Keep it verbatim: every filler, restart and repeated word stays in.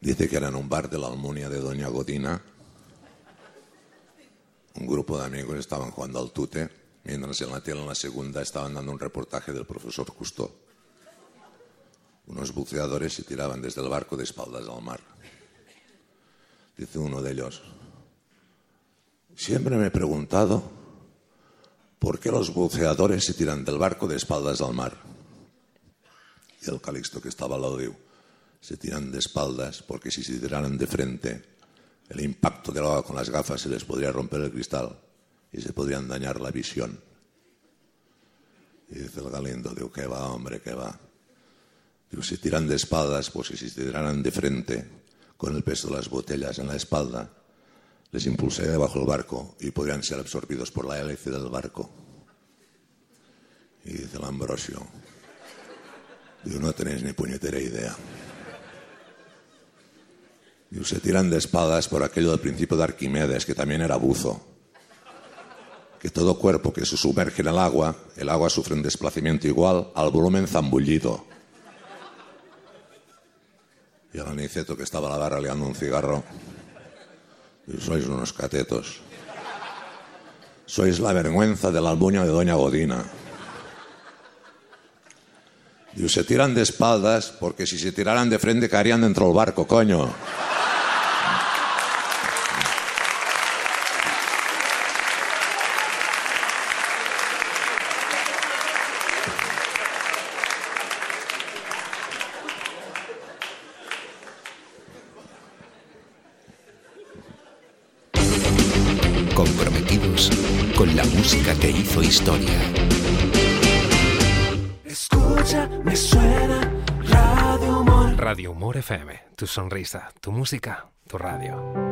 Dice que era en un bar de la Almunia de Doña Godina. Un grupo de amigos estaban jugando al tute, mientras en la tele en la segunda estaban dando un reportaje del profesor Justo. Unos buceadores se tiraban desde el barco de espaldas al mar. Dice uno de ellos: siempre me he preguntado por qué los buceadores se tiran del barco de espaldas al mar. Y el Calixto, que estaba al lado, dijo: se tiran de espaldas porque si se tiraran de frente, el impacto del agua con las gafas se les podría romper el cristal y se podrían dañar la visión. Y dice el Galindo: digo, ¿qué va, hombre, qué va? Digo, se tiran de espaldas porque si se tiraran de frente, con el peso de las botellas en la espalda, les impulsaría debajo del barco y podrían ser absorbidos por la hélice del barco. Y dice el Ambrosio: digo, no tenéis ni puñetera idea. Digo, se tiran de espaldas por aquello del principio de Arquimedes, que también era buzo. Que todo cuerpo que se sumerge en el agua, el agua sufre un desplazamiento igual al volumen zambullido. Y el Aniceto, que estaba a la barra liando un cigarro: y sois unos catetos. Sois la vergüenza de la Almunia de Doña Godina. Y se tiran de espaldas porque si se tiraran de frente caerían dentro del barco, coño. Comprometidos con la música que hizo historia. Escucha, me suena Radio Humor. Radio Humor F M, tu sonrisa, tu música, tu radio.